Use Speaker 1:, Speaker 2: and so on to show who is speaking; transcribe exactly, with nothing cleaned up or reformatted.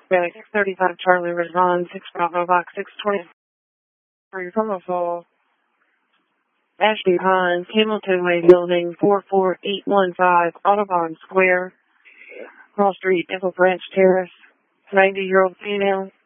Speaker 1: six thirty-five Charlie responds, six Bravo Box six twenty. For your phone call, Ashby Pines, Hamilton Way Building, four four eight one five, Audubon Square, Cross Street, Apple Branch Terrace, ninety-year-old female.